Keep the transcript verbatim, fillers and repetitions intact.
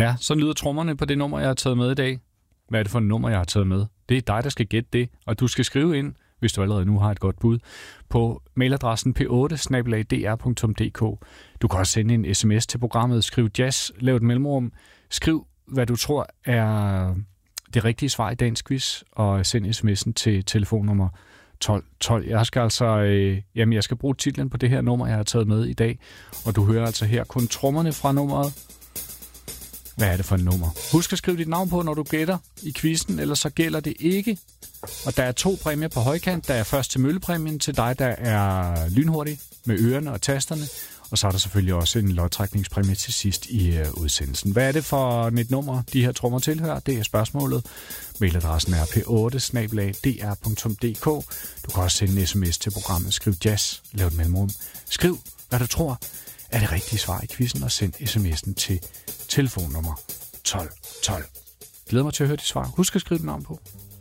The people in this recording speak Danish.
Ja, så lyder trommerne på det nummer, jeg har taget med i dag. Hvad er det for et nummer, jeg har taget med? Det er dig, der skal gætte det, og du skal skrive ind, hvis du allerede nu har et godt bud, på mailadressen p otte snabel-a d r punktum d k. Du kan også sende en sms til programmet, skriv jazz, lav et mellemrum, skriv, hvad du tror er det rigtige svar i dagens quiz, og send sms'en til telefonnummer tolv tolv. Jeg skal altså, øh, jamen jeg skal bruge titlen på det her nummer, jeg har taget med i dag, og du hører altså her kun trommerne fra nummeret. Hvad er det for et nummer? Husk at skrive dit navn på, når du gætter i quizzen, ellers så gælder det ikke. Og der er to præmier på højkant. Der er først til møllepræmien til dig, der er lynhurtig med ørerne og tasterne. Og så er der selvfølgelig også en lodtrækningspræmie til sidst i uh, udsendelsen. Hvad er det for et nummer, de her trommer tilhører? Det er spørgsmålet. Mailadressen er p otte snabel-a d r punktum d k. Du kan også sende en sms til programmet. Skriv jazz, lav et mellemrum. Skriv, hvad du tror er det rigtige svar i quizzen, og send sms'en til telefonnummer tolv tolv. Glæder mig til at høre dit svar. Husk at skrive dit navn på.